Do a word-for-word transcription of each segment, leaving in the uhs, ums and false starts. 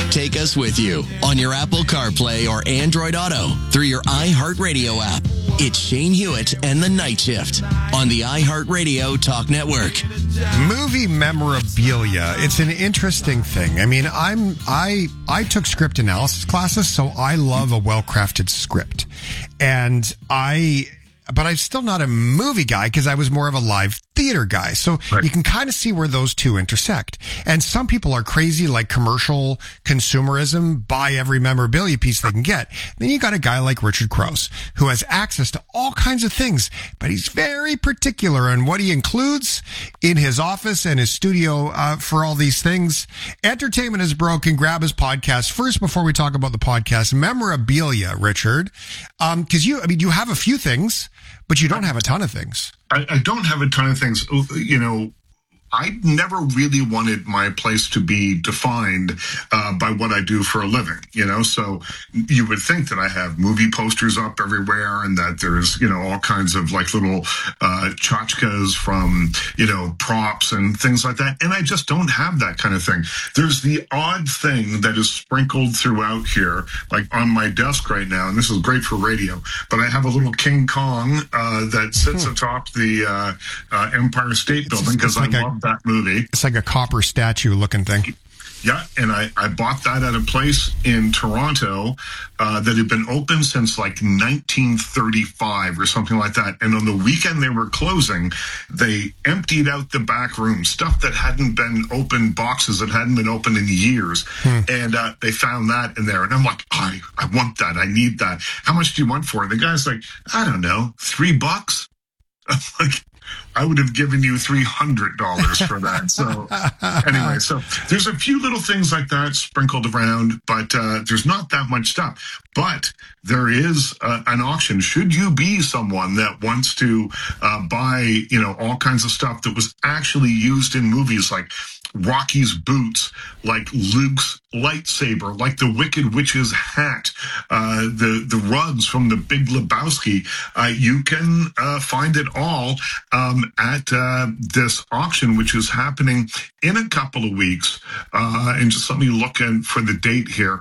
Take us with you on your Apple CarPlay or Android Auto through your iHeartRadio app. It's Shane Hewitt and the Night Shift on the iHeartRadio Talk Network. Movie memorabilia. It's an interesting thing. I mean, I'm I I took script analysis classes, so I love a well-crafted script. And I but I'm still not a movie guy because I was more of a live theater guy. So right. You can kind of see where those two intersect. And some people are crazy, like commercial consumerism, buy every memorabilia piece they can get. Then you got a guy like Richard Krause, who has access to all kinds of things, but he's very particular on what he includes in his office and his studio uh, for all these things. Entertainment is Broken. Grab his podcast. First, before we talk about the podcast, memorabilia, Richard, um, because you, I mean, you have a few things, but you don't have a ton of things. I, I don't have a ton of things. You know, I never really wanted my place to be defined uh, by what I do for a living, you know, so you would think that I have movie posters up everywhere and that there's, you know, all kinds of like little uh, tchotchkes from, you know, props and things like that. And I just don't have that kind of thing. There's the odd thing that is sprinkled throughout here, like on my desk right now, and this is great for radio, but I have a little King Kong uh, that sits hmm. atop the uh, uh, Empire State Building because like I love that movie. It's like a copper statue looking thing. Yeah, and I, I bought that at a place in Toronto uh, that had been open since like nineteen thirty-five or something like that. And on the weekend they were closing, they emptied out the back room, stuff that hadn't been opened, boxes that hadn't been opened in years. Hmm. And uh, they found that in there. And I'm like, I, I want that. I need that. How much do you want for it? The guy's like, I don't know, three bucks? I'm like, I would have given you three hundred dollars for that. So anyway, so there's a few little things like that sprinkled around, but uh, there's not that much stuff. But there is uh, an auction. Should you be someone that wants to uh, buy, you know, all kinds of stuff that was actually used in movies, like Rocky's boots, like Luke's lightsaber, like the Wicked Witch's hat, uh, the, the rugs from the Big Lebowski, uh, you can uh, find it all um, at uh, this auction, which is happening in a couple of weeks. Uh, and just let me look in for the date here.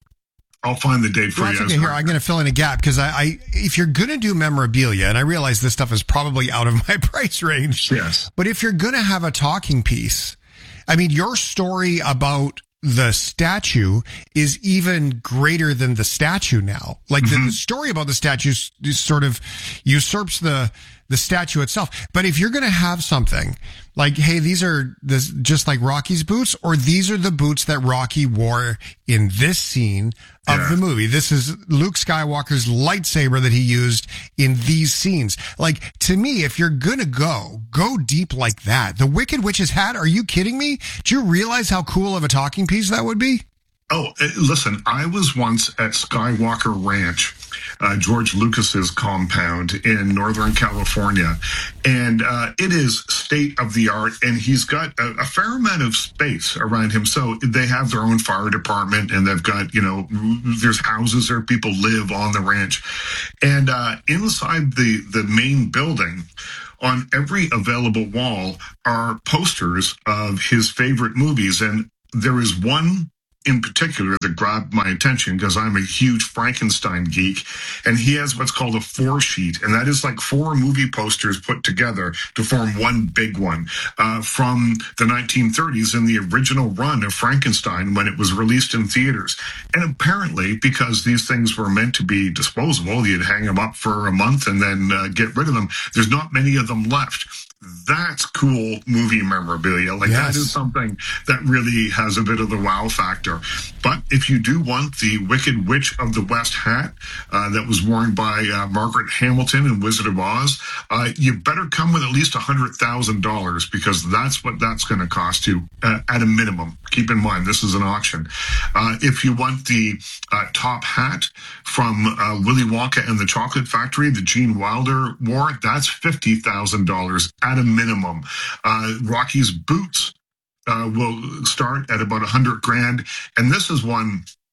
I'll find the date for well, you. Okay, here, I'm going to fill in a gap because I, I, if you're going to do memorabilia, and I realize this stuff is probably out of my price range. Yes. But if you're going to have a talking piece, I mean, your story about the statue is even greater than the statue now. Like mm-hmm. the, the story about the statue sort of usurps the the statue itself. But if you're going to have something like, hey, these are this, just like Rocky's boots, or these are the boots that Rocky wore in this scene of yeah. the movie. This is Luke Skywalker's lightsaber that he used in these scenes. Like, to me, if you're going to go, go deep like that. The Wicked Witch's hat, are you kidding me? Do you realize how cool of a talking piece that would be? Oh, listen, I was once at Skywalker Ranch, uh, George Lucas's compound in Northern California, and uh, it is state of the art, and he's got a, a fair amount of space around him. So they have their own fire department, and they've got, you know, there's houses where people live on the ranch. And uh, inside the, the main building, on every available wall are posters of his favorite movies, and there is one in particular that grabbed my attention because I'm a huge Frankenstein geek, and he has what's called a four sheet, and that is like four movie posters put together to form one big one uh, from the nineteen thirties in the original run of Frankenstein when it was released in theaters. And apparently, because these things were meant to be disposable, you'd hang them up for a month and then uh, get rid of them. There's not many of them left. That's cool movie memorabilia. Like yes. that is something that really has a bit of the wow factor. But if you do want the Wicked Witch of the West hat uh, that was worn by uh, Margaret Hamilton in Wizard of Oz, uh, you better come with at least one hundred thousand dollars because that's what that's going to cost you uh, at a minimum. Keep in mind, this is an auction. Uh, if you want the uh, top hat from uh, Willy Wonka and the Chocolate Factory, the Gene Wilder wore, that's fifty thousand dollars at a minimum. Uh, Rocky's boots uh, will start at about a hundred grand. And this is one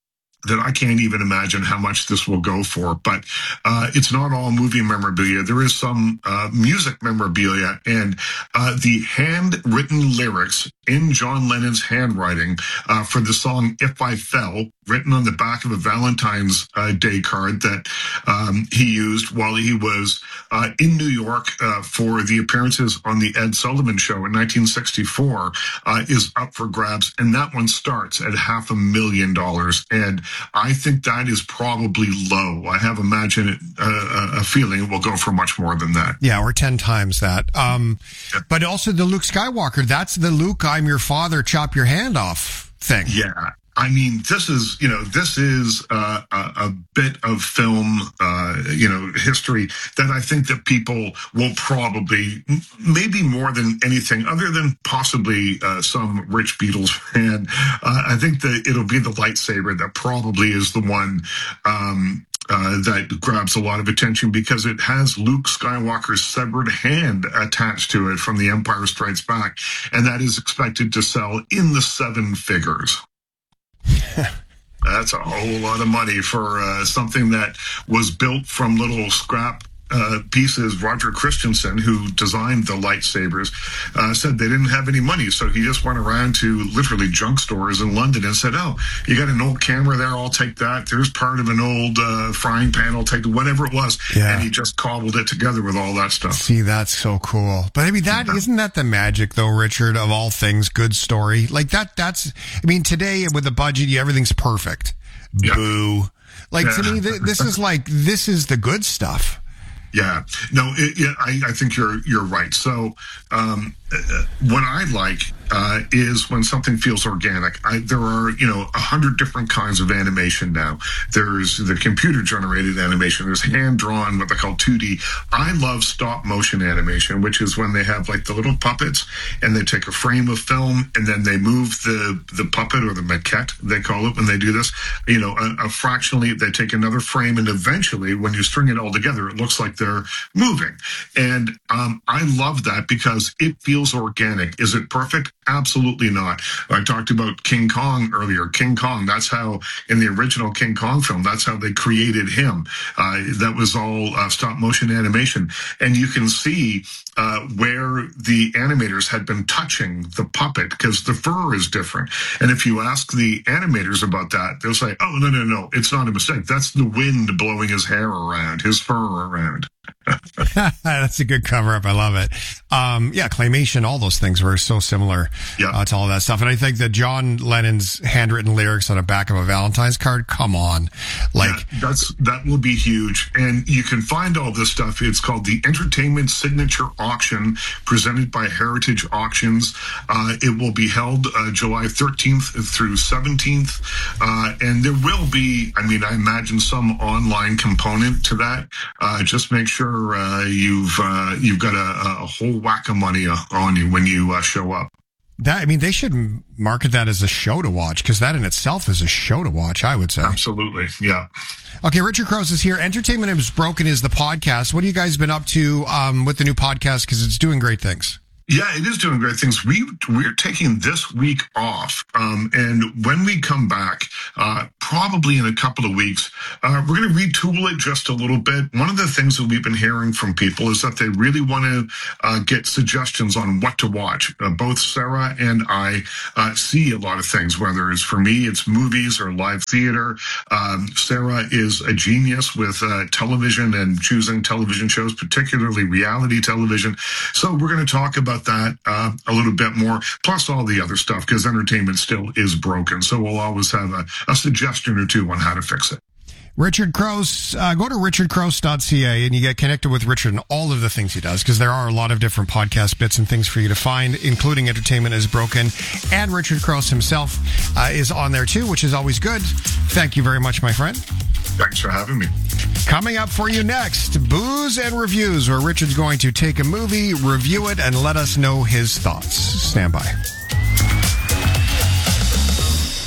that I can't even imagine how much this will go for. But uh, it's not all movie memorabilia. There is some uh, music memorabilia, and uh, the handwritten lyrics in John Lennon's handwriting uh, for the song If I Fell, written on the back of a Valentine's uh, Day card that um, he used while he was uh, in New York uh, for the appearances on the Ed Sullivan Show in nineteen sixty-four, uh, is up for grabs. And that one starts at half a million dollars. And I think that is probably low. I have imagined it, uh, a feeling it will go for much more than that. Yeah, or ten times that. Um, yeah. But also the Luke Skywalker, that's the Luke, I'm your father, chop your hand off thing. Yeah. I mean, this is, you know, this is uh, a, a bit of film, uh, you know, history that I think that people will probably, maybe more than anything, other than possibly uh, some rich Beatles fan, uh, I think that it'll be the lightsaber that probably is the one um, uh, that grabs a lot of attention, because it has Luke Skywalker's severed hand attached to it from The Empire Strikes Back, and that is expected to sell in the seven figures. That's a whole lot of money for uh, something that was built from little scrap uh, pieces. Roger Christensen, who designed the lightsabers, uh, said they didn't have any money, so he just went around to literally junk stores in London and said, oh, you got an old camera there, I'll take that. There's part of an old uh, frying pan, I'll take whatever it was. Yeah. And he just cobbled it together with all that stuff. See, that's so cool. But I mean, that yeah. isn't that the magic, though, Richard, of all things, good story? Like that, that's, I mean, today with the budget, everything's perfect. Yeah. Boo. Like, yeah. to me, th- this is like, this is the good stuff. Yeah, no, it, it, I, I think you're you're right. So um, uh, what I like uh, is when something feels organic. I, there are, you know, a hundred different kinds of animation now. There's the computer generated animation. There's hand drawn, what they call two D. I love stop motion animation, which is when they have like the little puppets and they take a frame of film and then they move the the puppet, or the maquette they call it when they do this. You know, a, a fractionally they take another frame, and eventually when you string it all together, it looks like they're moving. And um, I love that because it feels organic. Is it perfect? Absolutely not. I talked about King Kong earlier. King Kong, that's how, in the original King Kong film, that's how they created him. Uh, that was all uh, stop motion animation. And you can see uh, where the animators had been touching the puppet because the fur is different. And if you ask the animators about that, they'll say, oh, no, no, no, it's not a mistake. That's the wind blowing his hair around, his fur around. That's a good cover up. I love it. Um, yeah, claymation, all those things were so similar yeah. uh, to all that stuff. And I think that John Lennon's handwritten lyrics on the back of a Valentine's card, come on. Like yeah, that's, that will be huge. And you can find all this stuff. It's called the Entertainment Signature Auction, presented by Heritage Auctions. Uh, it will be held uh, July thirteenth through seventeenth. Uh, and there will be, I mean, I imagine some online component to that. Uh, just make sure uh, you've uh, you've got a, a whole whack of money on you when you uh, show up. That, I mean, they should market that as a show to watch, because that in itself is a show to watch, I would say. Absolutely, yeah. Okay, Richard Crouse is here. Entertainment is Broken is the podcast. What have you guys been up to um, with the new podcast? Because it's doing great things. Yeah, it is doing great things. We, we're taking this week off. Um, and when we come back, uh, probably in a couple of weeks, uh, we're going to retool it just a little bit. One of the things that we've been hearing from people is that they really want to uh, get suggestions on what to watch. Uh, both Sarah and I uh, see a lot of things, whether it's for me, it's movies or live theater. Um, Sarah is a genius with uh, television and choosing television shows, particularly reality television. So we're going to talk about that uh, a little bit more, plus all the other stuff, because entertainment still is broken. So we'll always have a, a suggestion or two on how to fix it. Richard Crouse, uh, go to richard crouse dot c a and you get connected with Richard and all of the things he does, because there are a lot of different podcast bits and things for you to find, including Entertainment is Broken. And Richard Crouse himself uh, is on there too, which is always good. Thank you very much, my friend. Thanks for having me. Coming up for you next, Booze and Reviews, where Richard's going to take a movie, review it, and let us know his thoughts. Stand by.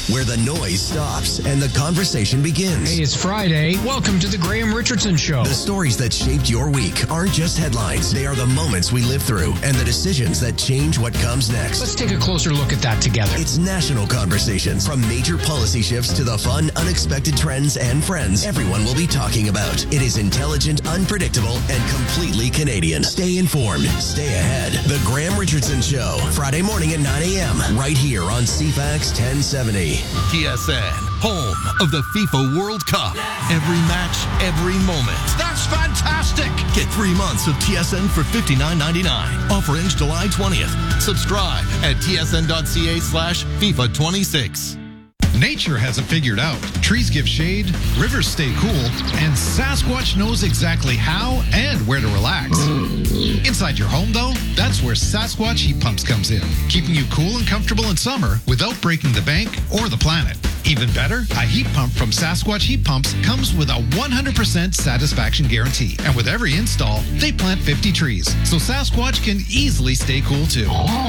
where the noise stops and the conversation begins. Hey, it's Friday. Welcome to the Graham Richardson Show. The stories that shaped your week aren't just headlines. They are the moments we live through and the decisions that change what comes next. Let's take a closer look at that together. It's national conversations, from major policy shifts to the fun, unexpected trends and friends everyone will be talking about. It is intelligent, unpredictable, and completely Canadian. Stay informed. Stay ahead. The Graham Richardson Show, Friday morning at nine a.m. right here on C FAX ten seventy. T S N, home of the FIFA World Cup. Every match, every moment. That's fantastic! Get three months of T S N for fifty-nine ninety-nine. Offer ends July twentieth. Subscribe at tsn.ca slash FIFA 26. Nature has it figured out. Trees give shade, rivers stay cool, and Sasquatch knows exactly how and where to relax. Inside your home, though, that's where Sasquatch Heat Pumps comes in, keeping you cool and comfortable in summer without breaking the bank or the planet. Even better, a heat pump from Sasquatch Heat Pumps comes with a one hundred percent satisfaction guarantee. And with every install, they plant fifty trees, so Sasquatch can easily stay cool too.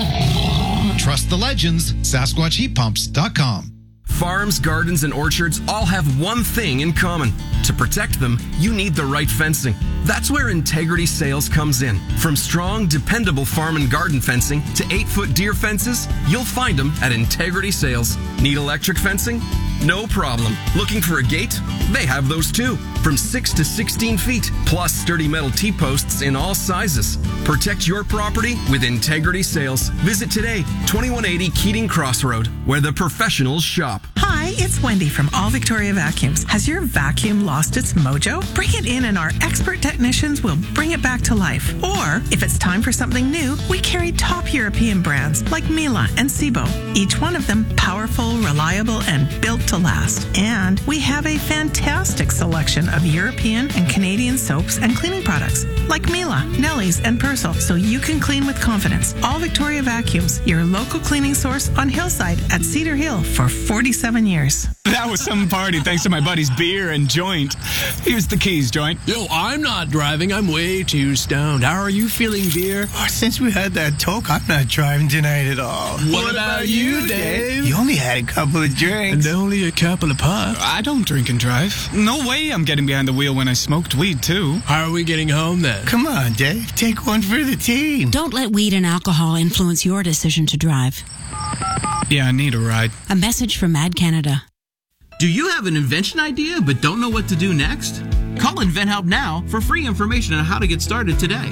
Trust the legends, Sasquatch Heat Pumps dot com. Farms, gardens, and orchards all have one thing in common. To protect them, you need the right fencing. That's where Integrity Sales comes in. From strong, dependable farm and garden fencing to eight-foot deer fences, you'll find them at Integrity Sales. Need electric fencing? No problem. Looking for a gate? They have those too. From six to sixteen feet, plus sturdy metal T-posts in all sizes. Protect your property with Integrity Sales. Visit today, twenty-one eighty Keating Crossroad, where the professionals shop. Hi, it's Wendy from All Victoria Vacuums. Has your vacuum lost its mojo? Bring it in and our expert technicians will bring it back to life. Or, if it's time for something new, we carry top European brands like Miele and Sebo. Each one of them powerful, reliable, and built to last. And we have a fantastic selection of European and Canadian soaps and cleaning products like Miele, Nelly's, and Persil, so you can clean with confidence. All Victoria Vacuums, your local cleaning source on Hillside at Cedar Hill for forty-seven years. That was some party thanks to my buddy's beer and joint. Here's the keys, joint. Yo, I'm not driving. I'm way too stoned. How are you feeling, beer? Oh, since we had that talk, I'm not driving tonight at all. What, what about, about you, Dave? You only had a couple of drinks. And only a couple of puffs. I don't drink and drive. No way I'm getting behind the wheel when I smoked weed, too. How are we getting home, then? Come on, Dave. Take one for the team. Don't let weed and alcohol influence your decision to drive. Yeah, I need a ride. A message from Mad Canada. Do you have an invention idea but don't know what to do next? Call InventHelp now for free information on how to get started today.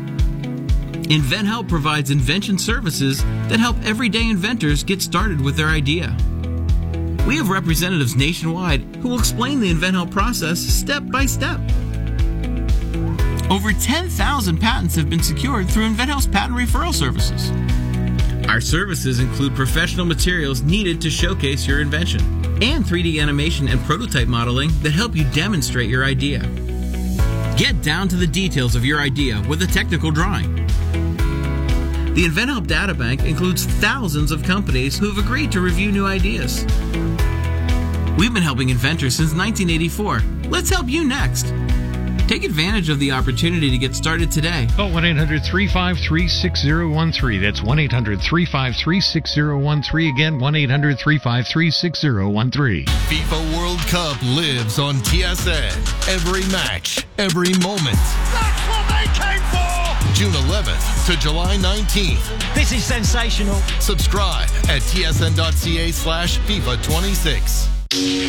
InventHelp provides invention services that help everyday inventors get started with their idea. We have representatives nationwide who will explain the InventHelp process step by step. Over ten thousand patents have been secured through InventHelp's patent referral services. Our services include professional materials needed to showcase your invention and three D animation and prototype modeling that help you demonstrate your idea. Get down to the details of your idea with a technical drawing. The InventHelp Databank includes thousands of companies who have agreed to review new ideas. We've been helping inventors since nineteen eighty-four. Let's help you next. Take advantage of the opportunity to get started today. Call one eight hundred, three five three, six zero one three. That's one eight hundred, three five three, six zero one three. Again, one eight hundred, three five three, six zero one three. FIFA World Cup lives on T S N. Every match, every moment. That's what they came for! June eleventh to July nineteenth. This is sensational. Subscribe at tsn.ca slash FIFA 26.